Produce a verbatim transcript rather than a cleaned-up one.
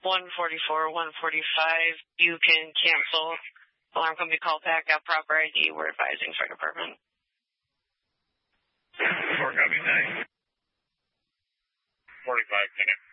one forty-four, one forty-five. You can cancel. Alarm can be called back. Got proper I D. We're advising fire department. four, copy, nine. forty-five, connect.